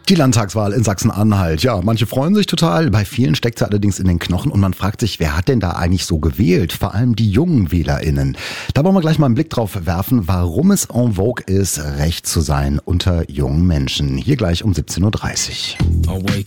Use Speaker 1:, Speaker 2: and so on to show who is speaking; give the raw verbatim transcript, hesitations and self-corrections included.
Speaker 1: Die Landtagswahl in Sachsen-Anhalt. Ja, manche freuen sich total, bei vielen steckt sie allerdings in den Knochen und man fragt sich, wer hat denn da eigentlich so gewählt? Vor allem die jungen WählerInnen. Da wollen wir gleich mal einen Blick drauf werfen, warum es en vogue ist, rechts zu sein unter jungen Menschen. Hier gleich um siebzehn Uhr dreißig.